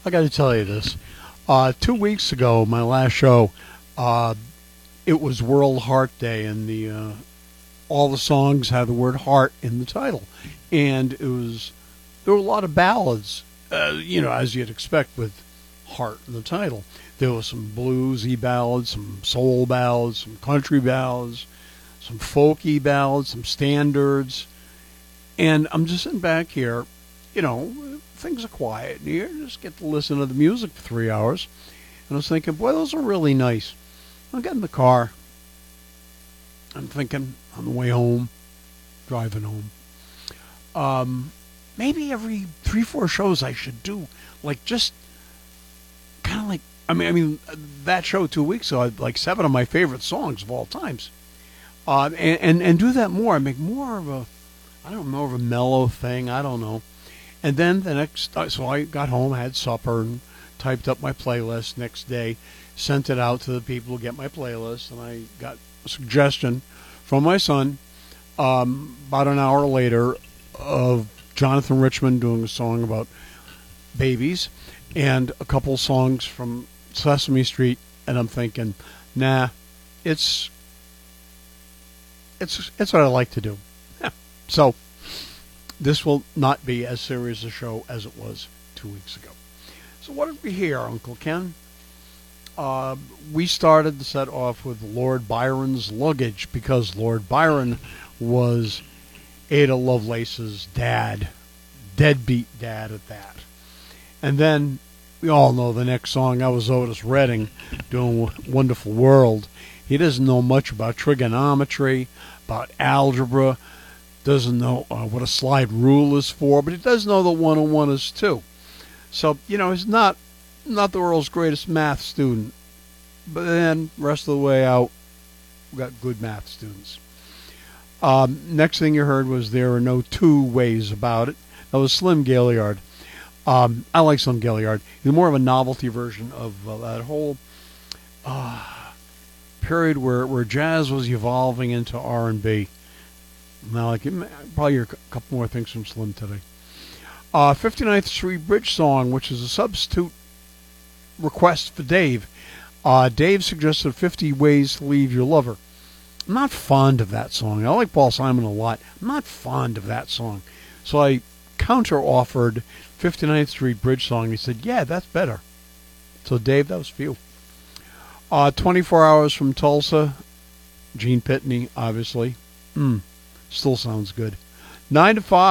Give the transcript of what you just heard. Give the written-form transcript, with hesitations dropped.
I got to tell you this. 2 weeks ago, my last show, it was World Heart Day, and all the songs had the word heart in the title. And there were a lot of ballads, as you'd expect with heart in the title. There was some bluesy ballads, some soul ballads, some country ballads, some folky ballads, some standards. And I'm just sitting back here, things are quiet in here. Just get to listen to the music for 3 hours. And I was thinking, boy, those are really nice. I get in the car. I'm thinking on the way home, driving home. Maybe every 3-4 shows I should do, just kind of that show 2 weeks ago, I had 7 of my favorite songs of all times. And do that more. Make more of a mellow thing. I don't know. And then so I got home, had supper, and typed up my playlist next day, sent it out to the people who get my playlist, and I got a suggestion from my son about an hour later of Jonathan Richman doing a song about babies and a couple songs from Sesame Street, and I'm thinking, nah, it's what I like to do. So this will not be as serious a show as it was 2 weeks ago. So what did we hear, Uncle Ken? We started the set off with Lord Byron's Luggage, because Lord Byron was Ada Lovelace's dad, deadbeat dad at that. And then we all know the next song. That was Otis Redding doing Wonderful World. He doesn't know much about trigonometry, about algebra, doesn't know what a slide rule is for, but he does know that 101 is 2. So, he's not the world's greatest math student. But then, rest of the way out, we got good math students. Next thing you heard was There Are No Two Ways About It. That was Slim Gaillard. I like Slim Gaillard. He's more of a novelty version of that whole period where jazz was evolving into R&B. Now, probably hear a couple more things from Slim today. 59th Street Bridge Song, which is a substitute request for Dave. Dave suggested 50 Ways to Leave Your Lover. I'm not fond of that song. I like Paul Simon a lot. I'm not fond of that song. So I counter-offered 59th Street Bridge Song. He said, yeah, that's better. So, Dave, that was for you. 24 Hours from Tulsa. Gene Pitney, obviously. Still sounds good. 9 to 5.